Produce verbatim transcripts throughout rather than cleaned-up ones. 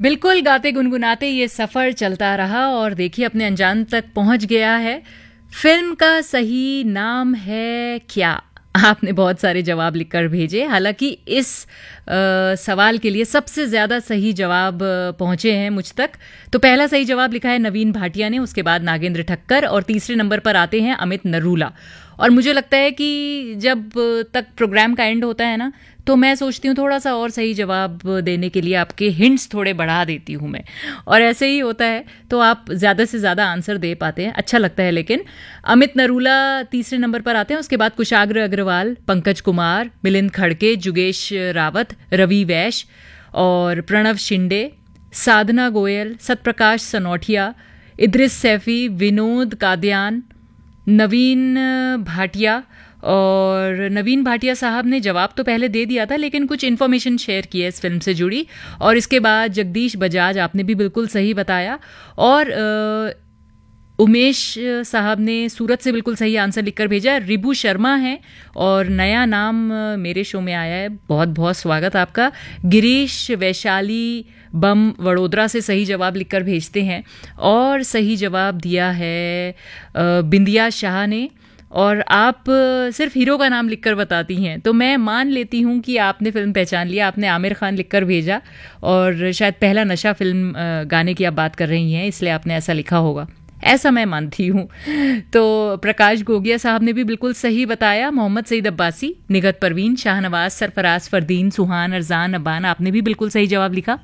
बिल्कुल गाते गुनगुनाते ये सफ़र चलता रहा और देखिए अपने अंजाम तक पहुंच गया है। फिल्म का सही नाम है क्या? आपने बहुत सारे जवाब लिखकर भेजे। हालांकि इस आ, सवाल के लिए सबसे ज़्यादा सही जवाब पहुंचे हैं मुझ तक। तो पहला सही जवाब लिखा है नवीन भाटिया ने, उसके बाद नागेंद्र ठक्कर और तीसरे नंबर पर आते हैं अमित नरूला। और मुझे लगता है कि जब तक प्रोग्राम का एंड होता है ना, तो मैं सोचती हूँ थोड़ा सा और सही जवाब देने के लिए आपके हिंट्स थोड़े बढ़ा देती हूँ मैं, और ऐसे ही होता है तो आप ज़्यादा से ज़्यादा आंसर दे पाते हैं, अच्छा लगता है। लेकिन अमित नरूला तीसरे नंबर पर आते हैं, उसके बाद कुशाग्र अग्रवाल, पंकज कुमार, मिलिंद खड़के, जुगेश रावत, रवि वैश्य और प्रणव शिंदे, साधना गोयल, सतप्रकाश सनौठिया, इद्रिस सैफी, विनोद कादियान, नवीन भाटिया। और नवीन भाटिया साहब ने जवाब तो पहले दे दिया था, लेकिन कुछ इन्फॉर्मेशन शेयर की है इस फिल्म से जुड़ी। और इसके बाद जगदीश बजाज, आपने भी बिल्कुल सही बताया। और आ, उमेश साहब ने सूरत से बिल्कुल सही आंसर लिखकर भेजा। रिबू शर्मा है और नया नाम मेरे शो में आया है, बहुत बहुत स्वागत आपका। गिरीश वैशाली बम वडोदरा से सही जवाब लिखकर भेजते हैं। और सही जवाब दिया है बिंदिया शाह ने। और आप सिर्फ हीरो का नाम लिखकर बताती हैं, तो मैं मान लेती हूँ कि आपने फिल्म पहचान लिया। आपने आमिर खान लिखकर भेजा और शायद पहला नशा फिल्म गाने की आप बात कर रही हैं, इसलिए आपने ऐसा लिखा होगा, ऐसा मैं मानती हूँ। तो प्रकाश गोगिया साहब ने भी बिल्कुल सही बताया। मोहम्मद सईद अब्बासी, निगत परवीन, शाहनवाज, सरफराज फरदीन, सुहान, अरजान, अब्बान, आपने भी बिल्कुल सही जवाब लिखा।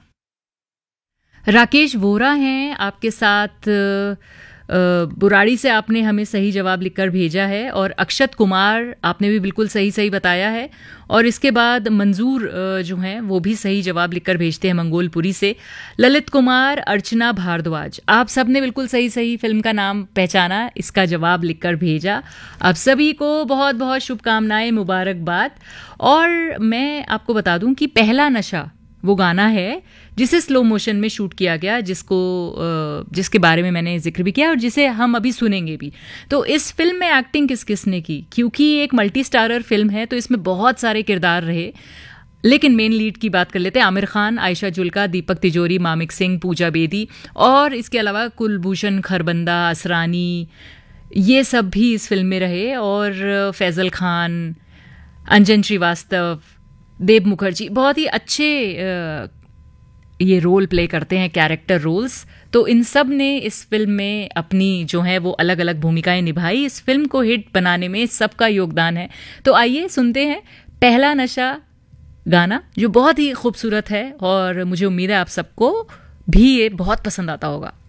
राकेश वोरा हैं आपके साथ, बुराड़ी से आपने हमें सही जवाब लिखकर भेजा है। और अक्षत कुमार, आपने भी बिल्कुल सही सही बताया है। और इसके बाद मंजूर जो हैं वो भी सही जवाब लिखकर भेजते हैं मंगोलपुरी से। ललित कुमार, अर्चना भारद्वाज, आप सब ने बिल्कुल सही सही फिल्म का नाम पहचाना, इसका जवाब लिखकर भेजा। आप सभी को बहुत बहुत शुभकामनाएं, मुबारकबाद। और मैं आपको बता दूं कि पहला नशा वो गाना है जिसे स्लो मोशन में शूट किया गया, जिसको जिसके बारे में मैंने जिक्र भी किया और जिसे हम अभी सुनेंगे भी। तो इस फिल्म में एक्टिंग किस किसने की, क्योंकि एक मल्टी स्टारर फिल्म है तो इसमें बहुत सारे किरदार रहे, लेकिन मेन लीड की बात कर लेते हैं। आमिर खान, आयशा जुल्का, दीपक तिजोरी, मामिक सिंह, पूजा बेदी, और इसके अलावा कुलभूषण खरबंदा, असरानी, ये सब भी इस फिल्म में रहे। और फैजल खान, अंजन श्रीवास्तव, देव मुखर्जी बहुत ही अच्छे ये रोल प्ले करते हैं, कैरेक्टर रोल्स। तो इन सब ने इस फिल्म में अपनी जो है वो अलग अलग भूमिकाएं निभाई। इस फिल्म को हिट बनाने में सबका योगदान है। तो आइए सुनते हैं पहला नशा गाना, जो बहुत ही खूबसूरत है और मुझे उम्मीद है आप सबको भी ये बहुत पसंद आता होगा।